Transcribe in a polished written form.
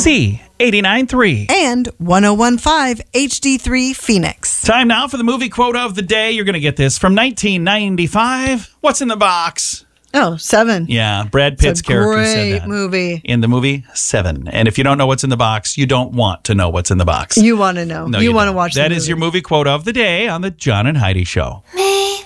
C89.3. And 101.5 HD3 Phoenix. Time now for the movie quote of the day. You're going to get this from 1995. What's in the box? Oh, 7. Yeah, Brad Pitt's character said that. Great movie. In the movie 7. And if you don't know what's in the box, you don't want to know what's in the box. You want to know. No, you want to don't. watch the That movie. is your movie quote of the day on the John and Heidi Show.